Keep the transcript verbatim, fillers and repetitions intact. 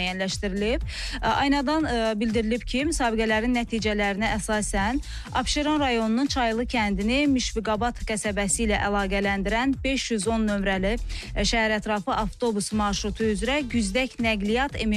müəyyənləşdirilib. Aynadan bildirilib ki, müsabiqələrin nəticələrinə əsasən Abşeron rayonunun Çaylı kəndini Müşfiqabad qəsəbəsi ilə əlaqələndirən beş yüz on nömrəli şəhər ətrafı avtobus marşrutu üzrə Güzdək Nəqliyyat